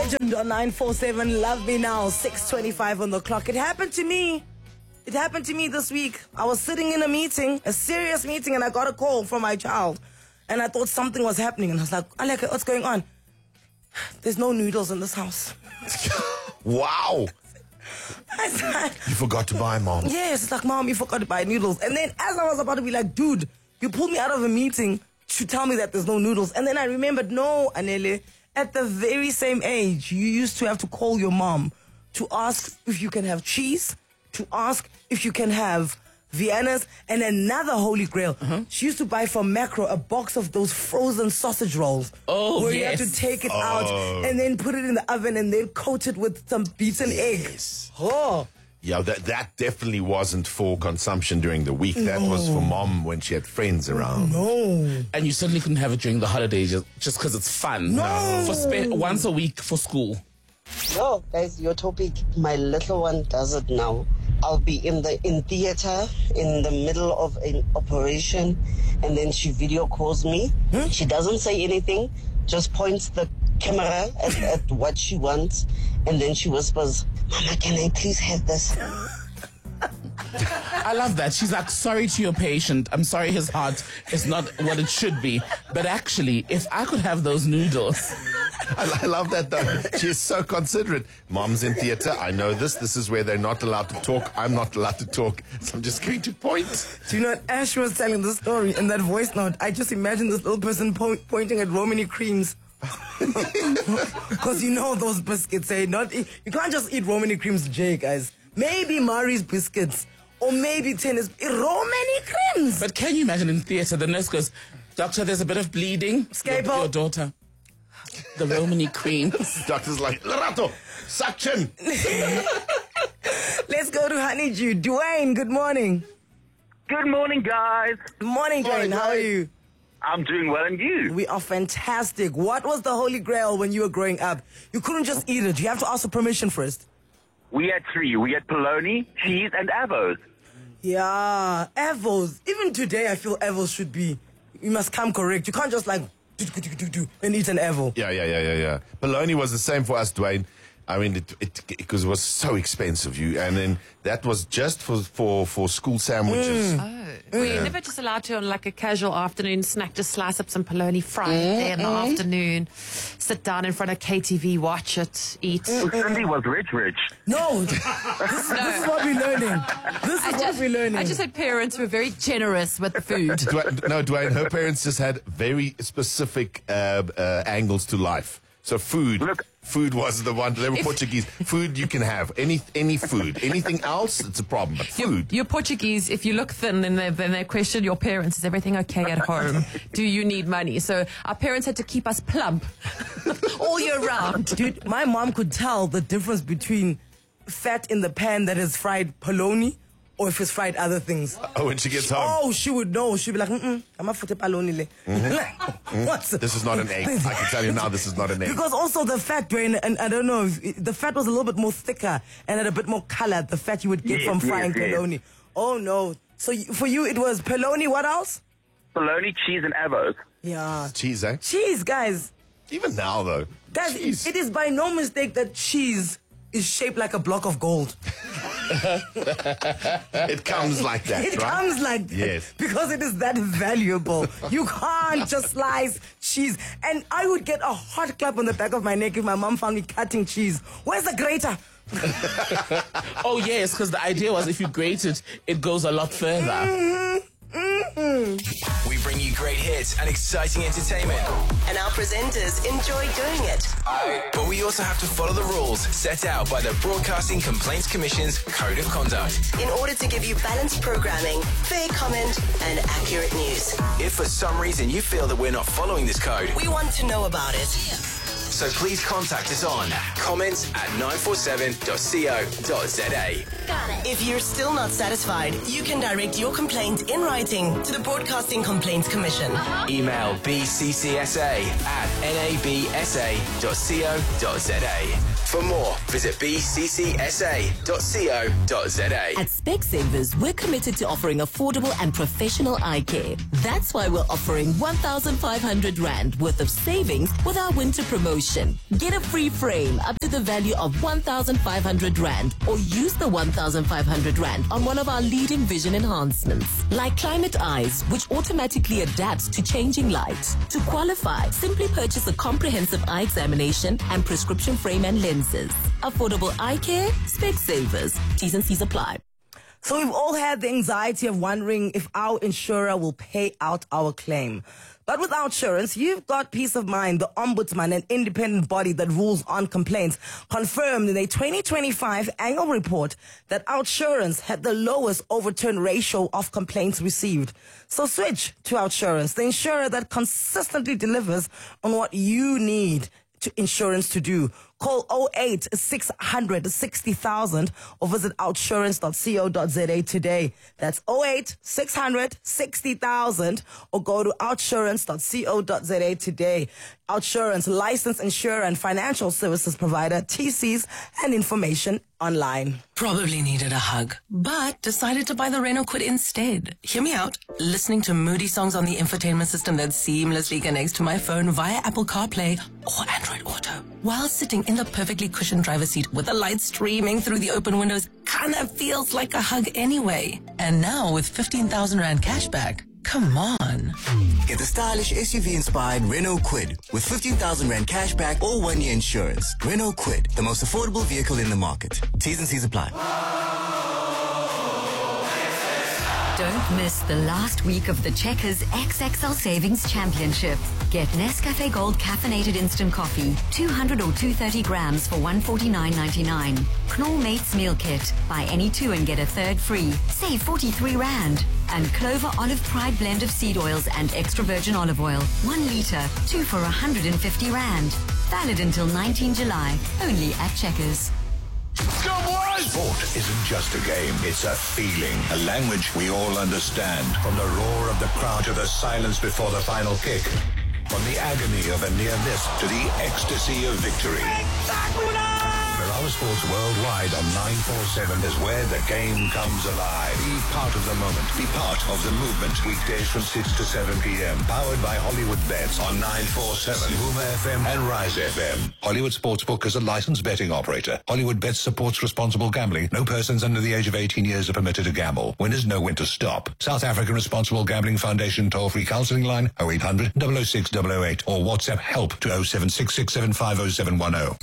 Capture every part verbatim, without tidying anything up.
Legend on nine four seven, Love Me Now, six twenty-five on the clock. It happened to me. It happened to me this week. I was sitting in a meeting, a serious meeting, and I got a call from my child. And I thought something was happening. And I was like, Aleka, what's going on? There's no noodles in this house. Wow. I said, You forgot to buy, Mom. yes, it's like, Mom, you forgot to buy noodles. And then as I was about to be like, dude, you pulled me out of a meeting to tell me that there's no noodles. And then I remembered, no, Anele, at the very same age, you used to have to call your mom to ask if you can have cheese, to ask if you can have Vienna's, and another holy grail. Uh-huh. She used to buy from Macro a box of those frozen sausage rolls. Oh, where yes. you have to take it Oh. out and then put it in the oven and then coat it with some beaten Yes. egg. Oh. Yeah, that that definitely wasn't for consumption during the week. That was for Mom when she had friends around. No. And you certainly couldn't have it during the holidays just because it's fun. No. For spe- once a week for school. Yo, guys, your topic, my little one does it now. I'll be in the in theater in the middle of an operation, and then she video calls me. Hmm? She doesn't say anything, just points the camera at, at what she wants, and then she whispers, "Mama, can I please have this?" I love that. She's like, sorry to your patient. I'm sorry his heart is not what it should be. But actually, if I could have those noodles... I, I love that, though. She is so considerate. Mom's in theater. I know this. This is where they're not allowed to talk. I'm not allowed to talk. So I'm just going to point. Do you know what Ash was telling the story in that voice note? I just imagine this little person po- pointing at Romany creams. Because you know those biscuits, eh? Not eat, you can't just eat Romany creams, Jay, guys. Maybe Marie's biscuits. Or maybe tennis. Romany creams. But can you imagine in theater, the nurse goes, Doctor, there's a bit of bleeding. Scapo. Your, your daughter. The Romany cream. Doctor's like, Lerato, suction. Let's go to Honeydew. Dwayne, good morning. Good morning, guys. Morning, Dwayne. Morning, How are Dwayne. you? I'm doing well, and you? We are fantastic. What was the holy grail when you were growing up? You couldn't just eat it. You have to ask for permission first. We had three. We had polony, cheese, and avos. Yeah, Avos. Even today, I feel Avos should be. You must come correct. You can't just like do, do, do, do, do, and eat an Avo. Yeah, yeah, yeah, yeah, yeah. Bologna was the same for us, Dwayne. I mean, it it because it, it was so expensive. You and then that was just for for, for school sandwiches. Oh. Were you never just allowed to, on like a casual afternoon snack, just slice up some polony, fry it there in the afternoon, sit down in front of K T V, watch it, eat? Well, Cindy was rich, rich. No, this, this is what we're learning. This is I what just, we're learning. I just had parents who were very generous with the food. Dwayne, no, Dwayne, her parents just had very specific uh, uh, angles to life. So food, Look. food was the one. They were Portuguese. Food you can have any any food. Anything else, it's a problem. But food. You're Portuguese. If you look thin, and they, then they question your parents, is everything okay at home? Do you need money? So our parents had to keep us plump all year round. Dude, my mom could tell the difference between fat in the pan that is fried polony or if it's fried other things. Oh, when she gets home. Oh, she would know. She'd be like, mm-mm, I'm a fute polony le. Mm-hmm. What's This is not an egg. I can tell you now, this is not an egg. Because also the fat, Dwayne, and I don't know, if it, the fat was a little bit more thicker and had a bit more color, the fat you would get Yes, from yes, frying yes. polony. Oh, no. So you, for you, it was polony, what else? Polony, cheese, and avos. Yeah. Cheese, eh? Cheese, guys. Even now, though. Guys, Cheese. it is by no mistake that cheese is shaped like a block of gold. It comes like that, It right? comes like that Yes. because it is that valuable. You can't just slice cheese. And I would get a hot clap on the back of my neck if my mom found me cutting cheese. Where's the grater? Oh, yes, because the idea was if you grate it, it goes a lot further. Mm-hmm. Mm-hmm. We bring you great hits and exciting entertainment. And our presenters enjoy doing it. But we also have to follow the rules set out by the Broadcasting Complaints Commission's Code of Conduct. In order to give you balanced programming, fair comment, and accurate news. If for some reason you feel that we're not following this code, We want to know about it. so please contact us on comments at nine four seven dot co dot za. If you're still not satisfied, you can direct your complaint in writing to the Broadcasting Complaints Commission. Email b c c s a at n a b s a dot co dot za. For more, visit b c c s a dot co dot za. At Specsavers, we're committed to offering affordable and professional eye care. That's why we're offering one thousand five hundred rand worth of savings with our winter promotion. solution. Get a free frame up to the value of one thousand five hundred rand or use the one thousand five hundred rand on one of our leading vision enhancements like Climate Eyes, which automatically adapts to changing light. To qualify, simply purchase a comprehensive eye examination and prescription frame and lenses. Affordable eye care, Specsavers. T's and C's apply. So we've all had the anxiety of wondering if our insurer will pay out our claim. But with OUTsurance, you've got peace of mind. The Ombudsman, an independent body that rules on complaints, confirmed in a twenty twenty-five annual report that OUTsurance had the lowest overturn ratio of complaints received. So switch to OUTsurance, the insurer that consistently delivers on what you need to insurance to do. Call oh eight, six hundred, sixty thousand or visit outsurance dot co dot za today. That's oh eight, six hundred, sixty thousand or go to outsurance dot co dot za today. OUTsurance, licensed insurer and financial services provider, T Cs and information online. Probably needed a hug, but decided to buy the Renault Kwid instead. Hear me out. Listening to moody songs on the infotainment system that seamlessly connects to my phone via Apple CarPlay or Android Auto, while sitting in the perfectly cushioned driver's seat with the light streaming through the open windows, kinda feels like a hug anyway. And now with fifteen thousand rand cashback, come on. Get the stylish S U V-inspired Renault Kwid with fifteen thousand rand cashback or one-year insurance. Renault Kwid, the most affordable vehicle in the market. T's and C's apply. Don't miss the last week of the Checkers X X L Savings Championship. Get Nescafe Gold Caffeinated Instant Coffee, two hundred or two hundred thirty grams for one hundred forty-nine ninety-nine. Knorr Mates Meal Kit. Buy any two and get a third free. Save forty-three rand. And Clover Olive Pride blend of seed oils and extra virgin olive oil. One litre, two for one hundred fifty rand. Valid until nineteenth July. Only at Checkers. Sport isn't just a game, it's a feeling, a language we all understand. From the roar of the crowd to the silence before the final kick. From the agony of a near miss to the ecstasy of victory. Ferrara Sports Worldwide on nine forty-seven is where the game comes alive. Be part of the moment. Be part of the movement. Weekdays from six to seven p.m. Powered by Hollywood Bets on nine forty-seven, Huma F M and Rise F M. Hollywood Sportsbook is a licensed betting operator. Hollywood Bets supports responsible gambling. No persons under the age of eighteen years are permitted to gamble. Winners know when to stop. South African Responsible Gambling Foundation toll-free counseling line oh eight hundred, double oh six, double oh eight or WhatsApp help to oh seven six six seven five oh seven one oh.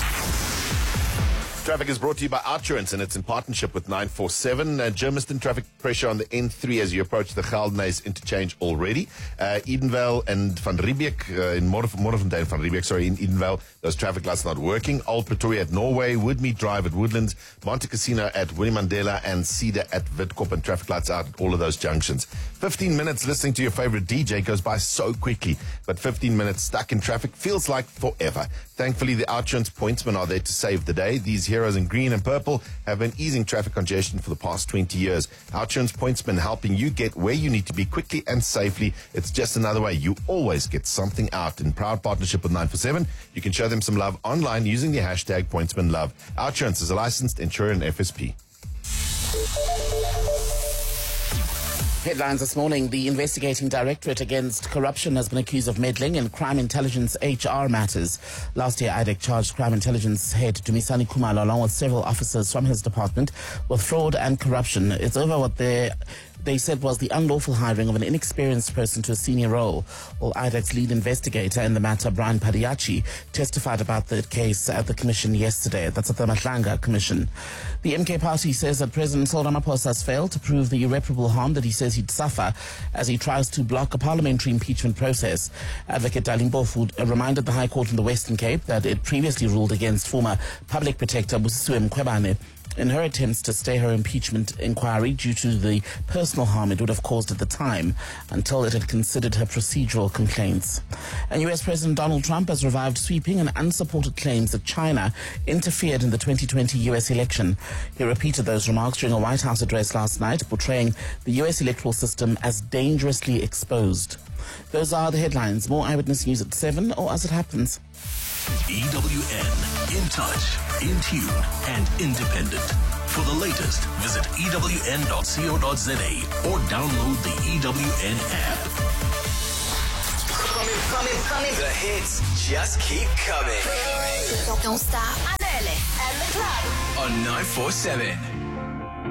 Traffic is brought to you by OUTsurance, and it's in partnership with nine four seven. Uh, Germiston traffic pressure on the N three as you approach the Geldenhuys interchange already. Uh, Edenvale and Van Riebeek, uh, in Modderfontein and Van Riebeek, sorry, in Edenvale, those traffic lights not working. Old Pretoria at Norway, Woodmead Drive at Woodlands, Monte Cassino at Winnie Mandela, and Cedar at Witkoop, and traffic lights out at all of those junctions. fifteen minutes listening to your favorite D J goes by so quickly, but fifteen minutes stuck in traffic feels like forever. Thankfully, the OUTsurance pointsmen are there to save the day. These heroes in green and purple have been easing traffic congestion for the past twenty years. OUTsurance pointsmen helping you get where you need to be quickly and safely. It's just another way you always get something out. In proud partnership with nine four seven, you can show them some love online using the hashtag pointsmanlove. OUTsurance is a licensed insurer and F S P. Headlines this morning. The investigating directorate against corruption has been accused of meddling in crime intelligence H R matters. Last year, I D E C charged crime intelligence head Dumisani Khumalo along with several officers from his department with fraud and corruption. It's over what they they said was the unlawful hiring of an inexperienced person to a senior role. Well, I D E C's lead investigator in the matter, Brian Padiachi, testified about the case at the commission yesterday. That's at the Matlanga Commission. The M K party says that President Cyril Ramaphosa has failed to prove the irreparable harm that he says he'd suffer as he tries to block a parliamentary impeachment process. Advocate Darlene Bofood reminded the High Court in the Western Cape that it previously ruled against former public protector Busisiwe Mkhwebane in her attempts to stay her impeachment inquiry due to the personal harm it would have caused at the time until it had considered her procedural complaints. And U S President Donald Trump has revived sweeping and unsupported claims that China interfered in the twenty twenty U S election. He repeated those remarks during a White House address last night, portraying the U S electoral system as dangerously exposed. Those are the headlines. More Eyewitness News at seven or as it happens. E W N, in touch, in tune, and independent. For the latest, visit E W N dot co dot za or download the E W N app. coming, coming. The hits just keep coming. Don't stop. Anele and the club. On nine four seven.